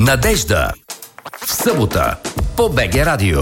Надежда. В събота по БГ Радио.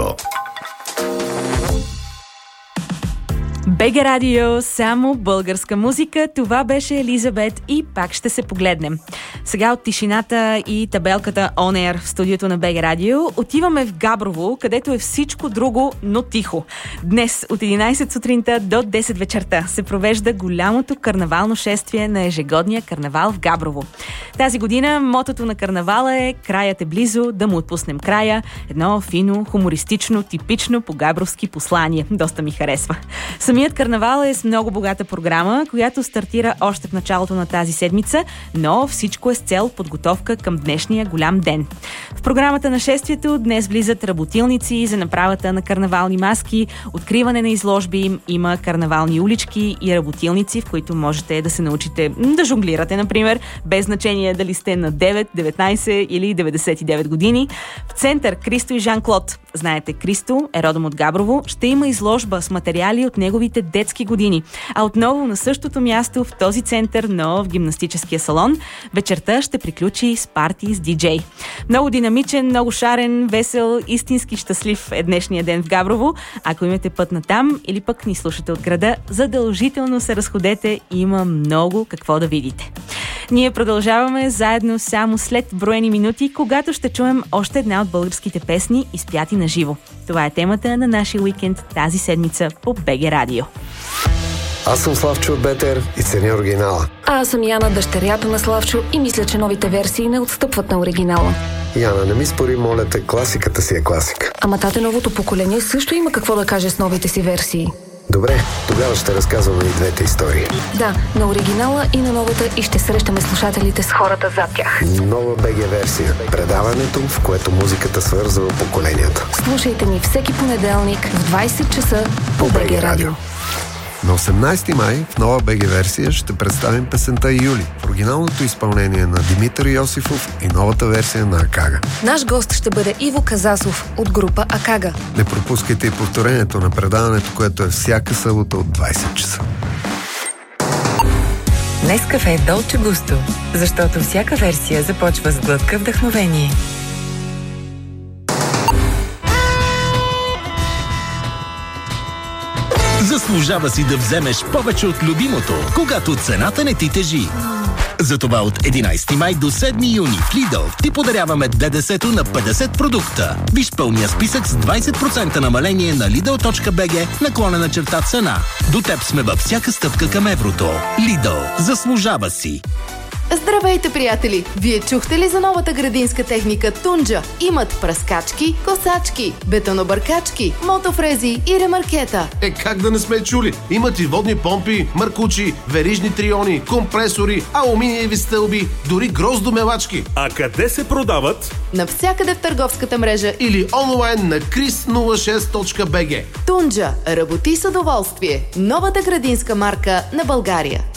БГ Радио, само българска музика. Това беше Елизабет и пак ще се погледнем. Сега от тишината и табелката On Air в студиото на БГ Радио отиваме в Габрово, където е всичко друго, но тихо. Днес от 11 сутринта до 10 вечерта се провежда голямото карнавално шествие на ежегодния карнавал в Габрово. Тази година мотото на карнавала е "Краят е близо, да му отпуснем края". Едно фино, хумористично, типично по-габровски послание. Доста ми харесва. Самият карнавал е с много богата програма, която стартира още в началото на тази седмица, но всичко е с цел подготовка към днешния голям ден. В програмата на шествието днес влизат работилници за направата на карнавални маски, откриване на изложби, има карнавални улички и работилници, в които можете да се научите да жонглирате, например, без значение дали сте на 9, 19 или 99 години. В център Кристо и Жан-Клод. Знаете, Кристо е родом от Габрово. Ще има изложба с материали от неговите детски години. А отново на същото място в този център, но в гимнастическия салон, вечерта ще приключи с парти с диджей. Много динамичен, много шарен, весел, истински щастлив е днешния ден в Габрово. Ако имате път на там или пък ни слушате от града, задължително се разходете, има много какво да видите. Ние продължаваме заедно само след броени минути, когато ще чуем още една от българските песни, изпяти на живо. Това е темата на нашия уикенд тази седмица по БГ Радио. Аз съм Славчо от Бетер и ценя оригинала. Аз съм Яна, дъщерята на Славчо, и мисля, че новите версии не отстъпват на оригинала. Яна, не ми спори, моля те, класиката си е класика. Ама тате, новото поколение също има какво да каже с новите си версии. Добре, тогава ще разказваме и двете истории. Да, на оригинала и на новата, и ще срещаме слушателите с хората зад тях. Нова БГ версия. Предаването, в което музиката свързва поколенията. Слушайте ни всеки понеделник в 20 часа по БГ Радио. На 18 май в нова БГ версия ще представим песента "Юли" в оригиналното изпълнение на Димитър Йосифов и новата версия на Акага. Наш гост ще бъде Иво Казасов от група Акага. Не пропускайте и повторението на предаването, което е всяка събота от 20 часа. Нескафе Долче Густо, защото всяка версия започва с глътка вдъхновение. Заслужава си да вземеш повече от любимото, когато цената не ти тежи. Затова от 11 май до 7 юни в Lidl ти подаряваме ДДС-то на 50 продукта. Виж пълния списък с 20% намаление на lidl.bg/цена. До теб сме във всяка стъпка към еврото. Lidl. Заслужава си. Здравейте, приятели! Вие чухте ли за новата градинска техника Тунджа? Имат пръскачки, косачки, бетонобъркачки, мотофрези и ремаркета. Как да не сме чули? Имат и водни помпи, маркучи, верижни триони, компресори, алуминиеви стълби, дори гроздомелачки. А къде се продават? Навсякъде в търговската мрежа или онлайн на chris06.bg. Тунджа. Работи с удоволствие. Новата градинска марка на България.